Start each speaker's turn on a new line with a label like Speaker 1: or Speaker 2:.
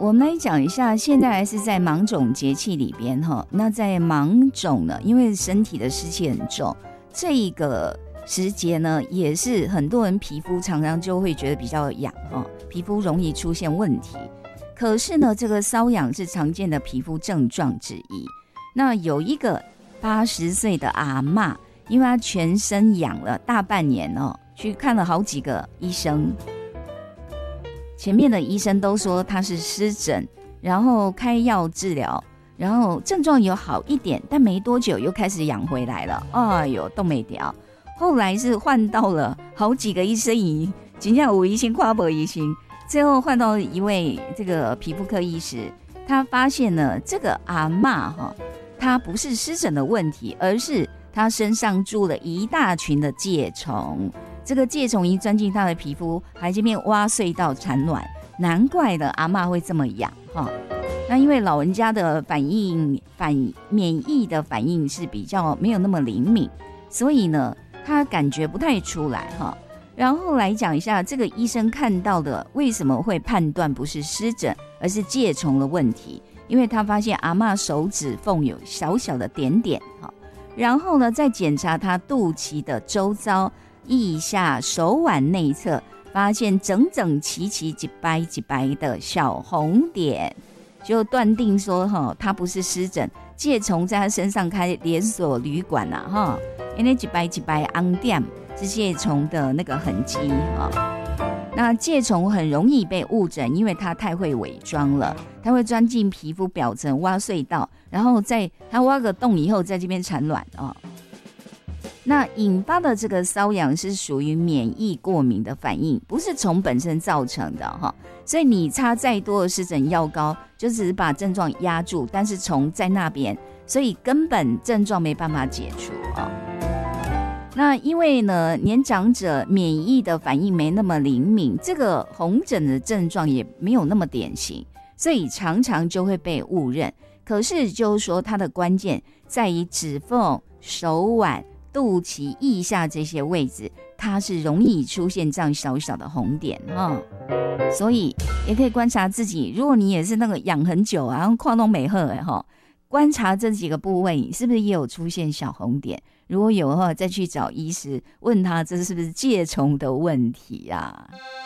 Speaker 1: 我们来讲一下，现在还是在芒种节气里边哈。那在芒种呢，因为身体的湿气很重，这一个时节呢，也是很多人皮肤常常就会觉得比较痒哈，皮肤容易出现问题。可是呢，这个瘙痒是常见的皮肤症状之一。那有一个80岁的阿嬷，因为她全身痒了大半年哦，去看了好几个医生。前面的医生都说他是湿疹，然后开药治疗，然后症状有好一点，但没多久又开始痒回来了。哎呦，都没掉。后来是换到了好几个医生，真的有医生看没医生，最后换到一位这个皮肤科医师，他发现呢，这个阿嬷哈，她不是湿疹的问题，而是她身上住了一大群的疥虫。这个疥虫一钻进他的皮肤，还这边挖隧道产卵，难怪的阿嬷会这么痒哈。那因为老人家的免疫的反应是比较没有那么灵敏，所以呢，他感觉不太出来哈。然后来讲一下，这个医生看到的为什么会判断不是湿疹，而是疥虫的问题？因为他发现阿嬷手指缝有小小的点点哈。然后呢，再检查他肚脐的周遭。腋下、手腕内侧发现整整齐齐一白一白的小红点，就断定说它不是湿疹，疥虫在他身上开连锁旅馆啊因为一白一白红点是疥虫的那个痕迹那疥虫很容易被误诊，因为它太会伪装了，它会钻进皮肤表层挖隧道，然后它挖个洞以后在这边产卵那引发的这个瘙痒是属于免疫过敏的反应，不是虫本身造成的哈。所以你擦再多的湿疹药膏，就只是把症状压住，但是虫在那边，所以根本症状没办法解除那因为呢，年长者免疫的反应没那么灵敏，这个红疹的症状也没有那么典型，所以常常就会被误认。可是就是说，它的关键在于指缝、手腕、肚脐、腋下这些位置，它是容易出现这样小小的红点所以也可以观察自己，如果你也是那个痒很久然后看都没好观察这几个部位，你是不是也有出现小红点？如果有的话，再去找医师问他这是不是疥虫的问题啊。